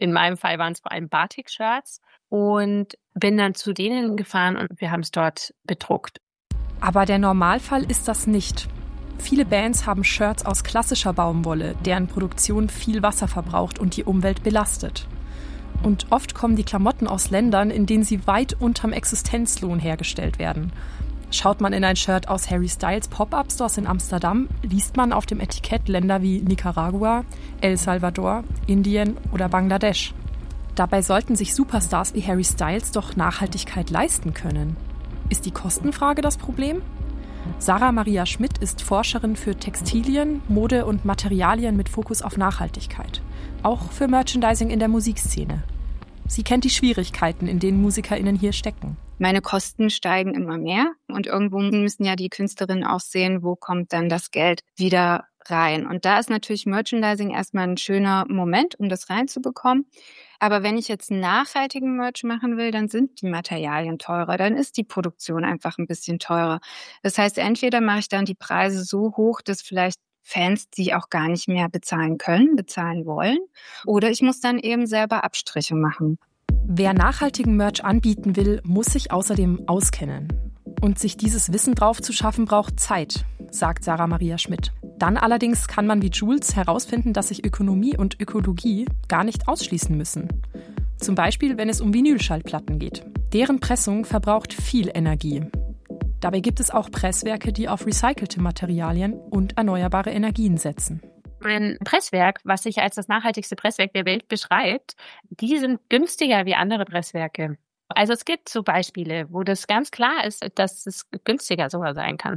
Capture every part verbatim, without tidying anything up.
In meinem Fall waren es vor allem Batik-Shirts und bin dann zu denen gefahren und wir haben es dort bedruckt. Aber der Normalfall ist das nicht. Viele Bands haben Shirts aus klassischer Baumwolle, deren Produktion viel Wasser verbraucht und die Umwelt belastet. Und oft kommen die Klamotten aus Ländern, in denen sie weit unterm Existenzlohn hergestellt werden. Schaut man in ein Shirt aus Harry Styles Pop-Up-Stores in Amsterdam, liest man auf dem Etikett Länder wie Nicaragua, El Salvador, Indien oder Bangladesch. Dabei sollten sich Superstars wie Harry Styles doch Nachhaltigkeit leisten können. Ist die Kostenfrage das Problem? Sarah Maria Schmidt ist Forscherin für Textilien, Mode und Materialien mit Fokus auf Nachhaltigkeit. Auch für Merchandising in der Musikszene. Sie kennt die Schwierigkeiten, in denen MusikerInnen hier stecken. Meine Kosten steigen immer mehr und irgendwo müssen ja die Künstlerinnen auch sehen, wo kommt dann das Geld wieder rein. Und da ist natürlich Merchandising erstmal ein schöner Moment, um das reinzubekommen. Aber wenn ich jetzt nachhaltigen Merch machen will, dann sind die Materialien teurer, dann ist die Produktion einfach ein bisschen teurer. Das heißt, entweder mache ich dann die Preise so hoch, dass vielleicht Fans die auch gar nicht mehr bezahlen können, bezahlen wollen, oder ich muss dann eben selber Abstriche machen. Wer nachhaltigen Merch anbieten will, muss sich außerdem auskennen. Und sich dieses Wissen drauf zu schaffen, braucht Zeit, sagt Sarah Maria Schmidt. Dann allerdings kann man wie Jules herausfinden, dass sich Ökonomie und Ökologie gar nicht ausschließen müssen. Zum Beispiel, wenn es um Vinylschallplatten geht. Deren Pressung verbraucht viel Energie. Dabei gibt es auch Presswerke, die auf recycelte Materialien und erneuerbare Energien setzen. Ein Presswerk, was sich als das nachhaltigste Presswerk der Welt beschreibt, die sind günstiger wie andere Presswerke. Also es gibt so Beispiele, wo das ganz klar ist, dass es günstiger sogar sein kann.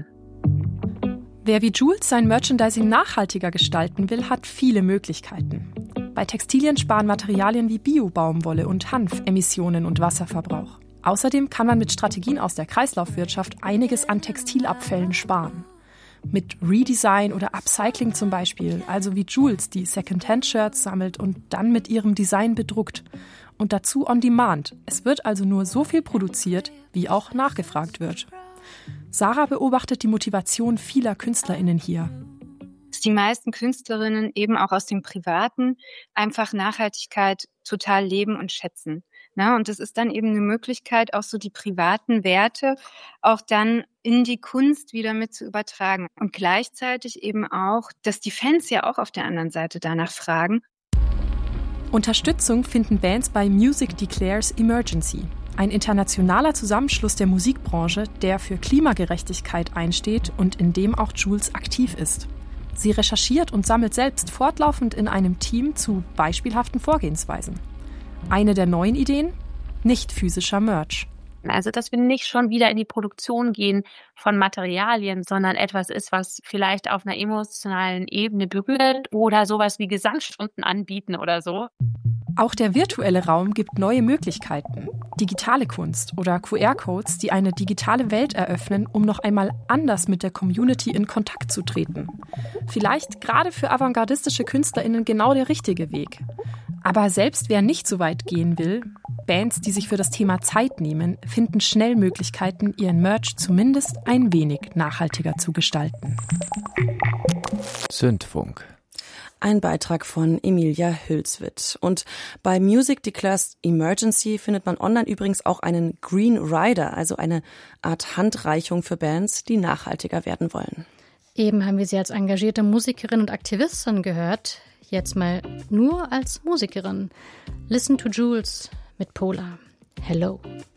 Wer wie Jules sein Merchandising nachhaltiger gestalten will, hat viele Möglichkeiten. Bei Textilien sparen Materialien wie Bio-Baumwolle und Hanf Emissionen und Wasserverbrauch. Außerdem kann man mit Strategien aus der Kreislaufwirtschaft einiges an Textilabfällen sparen. Mit Redesign oder Upcycling zum Beispiel, also wie Jules, die Secondhand-Shirts sammelt und dann mit ihrem Design bedruckt. Und dazu on demand. Es wird also nur so viel produziert, wie auch nachgefragt wird. Sarah beobachtet die Motivation vieler KünstlerInnen hier. Dass die meisten Künstlerinnen eben auch aus dem Privaten einfach Nachhaltigkeit total leben und schätzen. Na, und das ist dann eben eine Möglichkeit, auch so die privaten Werte auch dann in die Kunst wieder mit zu übertragen. Und gleichzeitig eben auch, dass die Fans ja auch auf der anderen Seite danach fragen. Unterstützung finden Bands bei Music Declares Emergency, ein internationaler Zusammenschluss der Musikbranche, der für Klimagerechtigkeit einsteht und in dem auch Jules aktiv ist. Sie recherchiert und sammelt selbst fortlaufend in einem Team zu beispielhaften Vorgehensweisen. Eine der neuen Ideen? Nicht physischer Merch. Also, dass wir nicht schon wieder in die Produktion gehen von Materialien, sondern etwas ist, was vielleicht auf einer emotionalen Ebene berührt oder sowas wie Gesangsstunden anbieten oder so. Auch der virtuelle Raum gibt neue Möglichkeiten. Digitale Kunst oder Q R-Codes, die eine digitale Welt eröffnen, um noch einmal anders mit der Community in Kontakt zu treten. Vielleicht gerade für avantgardistische KünstlerInnen genau der richtige Weg. Aber selbst wer nicht so weit gehen will, Bands, die sich für das Thema Zeit nehmen, finden schnell Möglichkeiten, ihren Merch zumindest ein wenig nachhaltiger zu gestalten. Zündfunk. Ein Beitrag von Emilia Hülswit. Und bei Music Declares Emergency findet man online übrigens auch einen Green Rider, also eine Art Handreichung für Bands, die nachhaltiger werden wollen. Eben haben wir sie als engagierte Musikerin und Aktivistin gehört. Jetzt mal nur als Musikerin. Listen to Jules mit Polar. Hello.